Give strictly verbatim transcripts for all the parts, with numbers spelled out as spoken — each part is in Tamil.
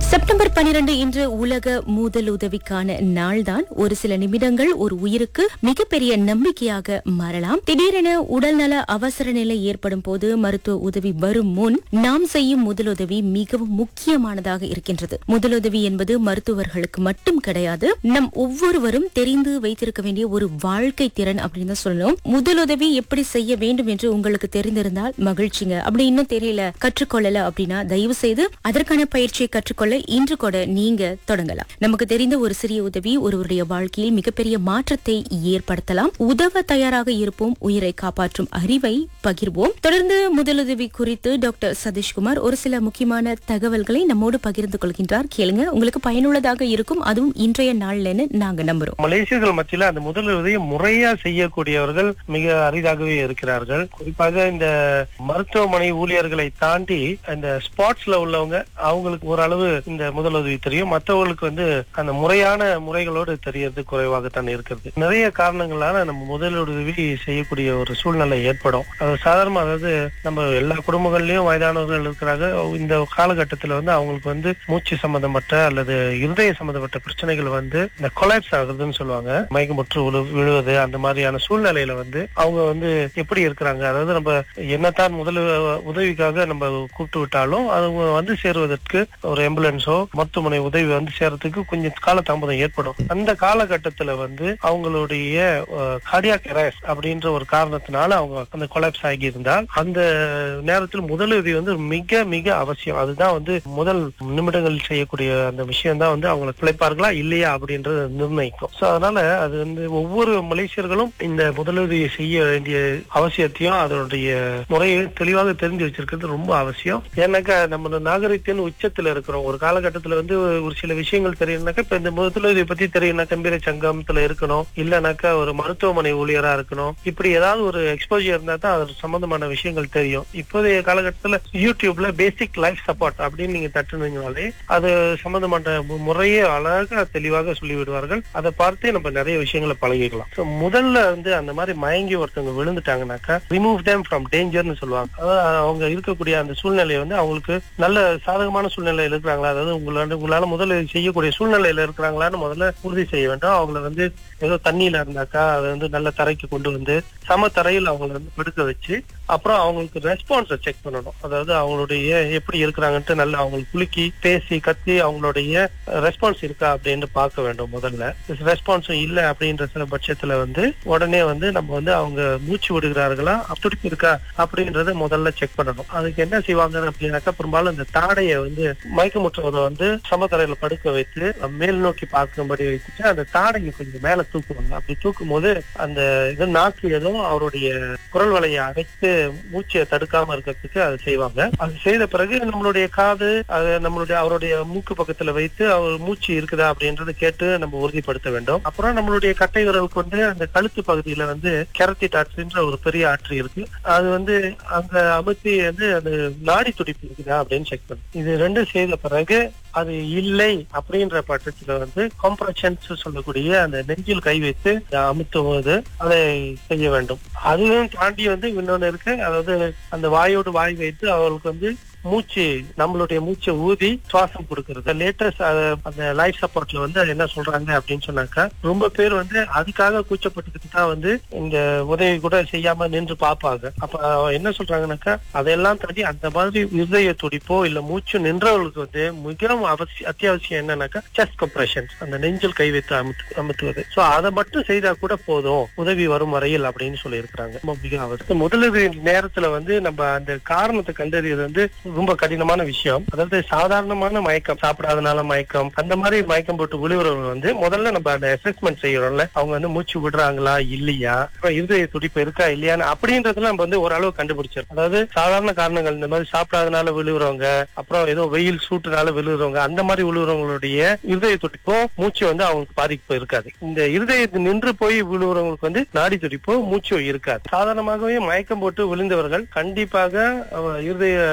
செப்டம்பர் பன்னிரண்டு இன்று உலக முதலுதவிக்கான நாள்தான். ஒரு சில நிமிடங்கள் ஒரு உயிருக்கு மிகப்பெரிய நம்பிக்கையாக மாறலாம். திடீரென உடல்நல அவசர நிலை ஏற்படும் போது மருத்துவ உதவி வரும் முன் நாம் செய்யும் முதலுதவி மிகவும் முக்கியமானதாக இருக்கின்றது. முதலுதவி என்பது மருத்துவர்களுக்கு மட்டும் கிடையாது, நம் ஒவ்வொருவரும் தெரிந்து வைத்திருக்க வேண்டிய ஒரு வாழ்க்கை திறன் அப்படின்னு சொல்லணும். முதலுதவி எப்படி செய்ய வேண்டும் என்று உங்களுக்கு தெரிந்திருந்தால் மகிழ்ச்சிங்க. அப்படி இன்னும் தெரியல, கற்றுக்கொள்ளல அப்படின்னா தயவு செய்து அதற்கான பயிற்சியை கற்றுக்கொள்ள இன்று கூட நீங்க தொடங்கலாம். நமக்கு தெரிந்த ஒரு சிறிய உதவி ஒருவருடைய வாழ்க்கையில் மிகப்பெரிய மாற்றத்தை ஏற்படுத்தலாம். உதவ தயாராக இருப்போம், உயிரை காப்பாற்றும் அறிவை பகிர்வோம். தொடர்ந்து முதலுதவி குறித்து டாக்டர் சதீஷ்குமார் ஒரு சில முக்கியமான தகவல்களை நம்மோடு பகிர்ந்து கொள்கின்றார். கேளுங்க, உங்களுக்கு பயனுள்ளதாக இருக்கும். அதுவும் இன்றைய நாள்லன்னு நாங்க நம்புறோம். மலேசியர்கள் மத்தியில அந்த முதலுதவியை முறையா செய்யக்கூடியவர்கள் மிக அரிதாகவே இருக்கிறார்கள். குறிப்பாக இந்த மருத்துவமனை ஊழியர்களை தாண்டி இந்த ஸ்பாட்ஸ்ல உள்ளவங்க, அவங்களுக்கு ஓரளவு இந்த முதலுதவி தெரியும். மற்றவர்களுக்கு வந்து அந்த முறையான முறைகளோடு தெரியறது குறைவாகத்தான் இருக்கிறது. நிறைய காரணங்களால நம்ம முதலுதவி செய்யக்கூடிய ஒரு சூழ்நிலை ஏற்படும். அது சாதாரண, அதாவது நம்ம எல்லா குடும்பங்கள்லயும் வயதானவர்கள் இருக்கிறாங்க. இந்த காலகட்டத்தில் வந்து அவங்களுக்கு வந்து மூச்சு சம்பந்தப்பட்ட அல்லது இருதய சம்பந்தப்பட்ட பிரச்சனைகள் வந்து இந்த கொலாப்ஸ் ஆகுதுன்னு சொல்லுவாங்க, மயக்கமுற்று விழுவது, அந்த மாதிரியான சூழ்நிலையில வந்து அவங்க வந்து எப்படி இருக்கிறாங்க, அதாவது நம்ம என்னத்தான் முதல் உதவிக்காக நம்ம கூப்பிட்டு விட்டாலும் அவங்க வந்து சேருவதற்கு ஒரு ஆம்புலன்ஸோ மருத்துவமனை உதவி வந்து சேர்றதுக்கு கொஞ்சம் கால தாமதம் ஏற்படும். அந்த காலகட்டத்துல வந்து அவங்களுடைய கார்டியாக் அரெஸ்ட் அப்படின்ற ஒரு காரணத்தினால அவங்க அந்த கொலாப்ஸ் ஆகி இருந்தால் அந்த நேரத்தில் முதலுதவி வந்து மிக மிக அவசியம். அதுதான் வந்து முதல் நிமிடங்களில் செய்யக்கூடிய அந்த விஷயம் தான் வந்து அவங்களை பிழைப்பார்களா இல்லையா அப்படின்றத நிர்ணயிக்கும். சோ அதனால அது வந்து ஒவ்வொரு மலேசியர்களும் இந்த முதலுதவியை செய்ய வேண்டிய அவசியத்தையும் அதனுடைய முறையை தெளிவாக தெரிஞ்சு வச்சிருக்கிறது ரொம்ப அவசியம். ஏன்னாக்கா நம்ம நாகரிகத்தின் உச்சத்துல இருக்கிறோம். ஒரு காலகட்டத்துல வந்து ஒரு சில விஷயங்கள் தெரியும்னாக்கா, இப்ப இந்த முதலுதவி பத்தி தெரியும்னா கம்பீர சங்கமத்துல இருக்கணும், இல்லனாக்கா ஒரு மருத்துவமனை ஊழியரா இருக்கணும். இப்படி ஏதாவது ஒரு எக்ஸ்போஜர் இருந்தா தான் அது சம்பந்தமான விஷயங்கள் தெரியும். இப்போதைய காலகட்டத்துல யூடியூப்ல பேசிக் லைஃப் சப்போர்ட் அப்படின்னு நீங்க தட்டுனீங்கனாலே அது சம்பந்தமான முறையே அழகா தெளிவாக சொல்லி விடுவார்கள். அதை பார்த்தே நம்ம நிறைய விஷயங்களை பழகிக்கலாம். முதல்ல வந்து அந்த மாதிரி மயங்கி ஒருத்தவங்க விழுந்துட்டாங்கன்னாக்கா ரிமூவ் தேம் ஃப்ரம் டேஞ்சர்னு சொல்லுவாங்க. அதாவது அவங்க இருக்கக்கூடிய அந்த சூழ்நிலையை வந்து அவங்களுக்கு நல்ல சாதகமான சூழ்நிலையில இருக்கிறாங்களா, அதாவது உங்களால உங்களால முதல்ல செய்யக்கூடிய சூழ்நிலையில இருக்கிறாங்களான்னு முதல்ல உறுதி செய்ய வேண்டும். அவங்களை வந்து ஏதோ தண்ணியில இருந்தாக்கா அதை வந்து நல்ல தரைக்கு கொண்டு வந்து சம தரையில் அவங்களை வந்து படுக்க வச்சு அப்புறம் அவங்களுக்கு ரெஸ்பான்ஸை செக் பண்ணணும். அதாவது அவங்களுடைய எப்படி இருக்கிறாங்கன்ட்டு நல்லா அவங்களுக்கு குலுக்கி பேசி கத்தி அவங்களுடைய ரெஸ்பான்ஸ் இருக்கா அப்படின்னு பார்க்க வேண்டும். முதல்ல ரெஸ்பான்ஸும் இல்லை அப்படின்ற சில பட்சத்துல வந்து உடனே வந்து நம்ம வந்து அவங்க மூச்சு விடுகிறார்களா, துடிப்பு இருக்கா அப்படின்றத முதல்ல செக் பண்ணணும். அதுக்கு என்ன செய்வாங்க அப்படின்னாக்கா, பெரும்பாலும் இந்த தாடையை வந்து மயக்கமுற்றவரை வந்து சமதரையில படுக்க வைத்து மேல் நோக்கி பார்க்கும்படி வைத்துட்டு அந்த தாடையை கொஞ்சம் மேல தூக்குவாங்க. அப்படி தூக்கும் போது அந்த இது நாக்கு ஏதோ அவருடைய குரல் வலையை அடைத்து மூச்சை தடுக்காம இருக்கிறதுக்கு அதை செய்வாங்க. அது செய்த பிறகு நம்மளுடைய காது அது நம்மளுடைய அவருடைய மூக்கு பக்கத்துல வைத்து அவர் மூச்சு இருக்குதா அப்படின்றத கேட்டு நம்ம உறுதிப்படுத்த வேண்டும். அப்புறம் நம்மளுடைய கட்டை விரல் கொண்டு அந்த கழுத்து பகுதியில வந்து கெரட்டிட் ஆற்றுன்ற ஒரு பெரிய ஆற்று இருக்கு, அது வந்து அங்க அமர்த்தி வந்து அது நாடி துடிப்பு இருக்குதா அப்படின்னு செக் பண்ணும். இது ரெண்டும் செய்த பிறகு அது இல்லை அப்படின்ற பட்சத்துல வந்து கம்ப்ரஷன்ஸ் சொல்லக்கூடிய அந்த நெஞ்சில் கை வைத்து அமுத்துவது அதை செய்ய வேண்டும். அதுவும் தாண்டி வந்து இன்னொன்னு இருக்கு, அதாவது அந்த வாயோடு வாய் வைத்து அவர்களுக்கு வந்து மூச்சு நம்மளுடைய மூச்சை ஊதி சுவாசம் கொடுக்கறது. லேட்டஸ்ட் அந்த லைஃப் சப்போர்ட்ல வந்து அது என்ன சொல்றாங்க அப்படின்னு சொன்னாக்கா, ரொம்ப பேர் வந்து அதுக்காக கூச்சப்பட்டுக்கிட்டு தான் வந்து இந்த உதவி கூட செய்யாம நின்று பார்ப்பாங்க. அப்ப என்ன சொல்றாங்கன்னாக்கா, அதெல்லாம் தாண்டி அந்த மாதிரி இருதய துடிப்போ இல்ல மூச்சு நின்றவர்களுக்கு வந்து மிகவும் அவசியம் அத்தியாவசியம் என்னன்னாக்கா செஸ்ட் கம்ப்ரெஷன்ஸ், அந்த நெஞ்சில் கை வைத்து அமுத்து அமுத்துவது. சோ அதை மட்டும் செய்தா கூட போதும் உதவி வரும் வரையில் அப்படின்னு சொல்லி இருக்கிறாங்க. மிக அவசியம். முதலுதவி நேரத்துல வந்து நம்ம அந்த காரணத்தை கண்டறியது வந்து ரொம்ப கடினமான விஷயம். அதாவது சாதாரணமான மயக்கம், சாப்பிடாதனால மயக்கம், அந்த மாதிரி மயக்கம் போட்டு விழுவுறவங்க வந்து முதல்ல நம்ம அந்த அசஸ்மெண்ட் செய்யறோம்ல, அவங்க வந்து மூச்சு விடுறாங்களா இல்லையா, இருதய துடிப்பு இருக்கா இல்லையான்னு அப்படின்றதுல நம்ம வந்து ஓரளவு கண்டுபிடிச்சிடும். அதாவது சாதாரண காரணங்கள், இந்த மாதிரி சாப்பிடாதனால விழுவுறவங்க, அப்புறம் ஏதோ வெயில் சூட்டுனால விழுவுறவங்க, அந்த மாதிரி விழுவுறவங்களுடைய இருதய துடிப்போ மூச்சு வந்து அவங்களுக்கு பாதிப்பு இருக்காது. இந்த இருதயத்தை நின்று போய் விழுவுறவங்களுக்கு வந்து நாடி துடிப்போ மூச்சோ இருக்காது. சாதாரணமாகவே மயக்கம் போட்டு விழுந்தவர்கள் கண்டிப்பாக இருதய சிகிச்சை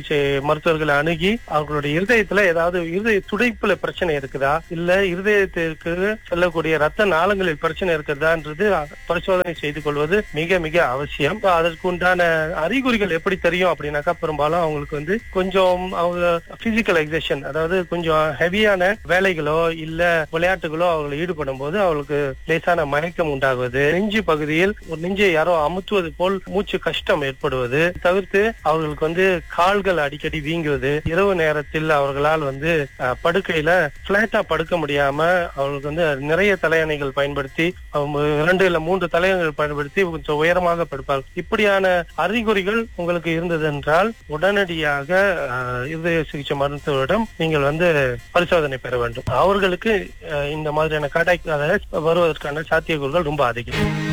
சிகிச்சை மருத்துவர்களை அணுகி அவர்களுடைய இருதயத்துல ஏதாவது இருதய துடைப்புல பிரச்சனை இருக்குதா, இல்ல இருதயத்திற்கு செல்லக்கூடிய ரத்த நாளங்களில் பிரச்சனை இருக்குதான்றது பரிசோதனை செய்து கொள்வது மிக மிக அவசியம். அதற்கு உண்டான அறிகுறிகள் எப்படி தெரியும் அப்படின்னாக்கா, பெரும்பாலும் அவங்களுக்கு வந்து கொஞ்சம் அவங்க பிசிக்கல் எக்ஸர்ஷன், அதாவது கொஞ்சம் ஹெவியான வேலைகளோ இல்ல விளையாட்டுகளோ அவங்களை ஈடுபடும் போது அவங்களுக்கு லேசான மயக்கம் உண்டாகுவது, நெஞ்சு பகுதியில் ஒரு நெஞ்சை யாரோ அமுத்துவது போல் மூச்சு கஷ்டம் ஏற்படுவது, தவிர்த்து அவர்களுக்கு வந்து கால்கள் அடிக்கடி வீங்குவது, இரவு நேரத்தில் அவர்களால் வந்து படுக்கையில பிளாட்டா படுக்க முடியாம அவர்களுக்கு வந்து நிறைய தலையணைகள் பயன்படுத்தி இரண்டு இல்ல மூன்று தலையணைகள் பயன்படுத்தி கொஞ்சம் உயரமாக படுப்பார்கள். இப்படியான அறிகுறிகள் உங்களுக்கு இருந்தது என்றால் உடனடியாக இருதய சிகிச்சை மருத்துவரிடம் நீங்கள் வந்து பரிசோதனை பெற வேண்டும். அவர்களுக்கு இந்த மாதிரியான கார்டியாக் வருவதற்கான சாத்தியக்கூறுகள் ரொம்ப அதிகம்.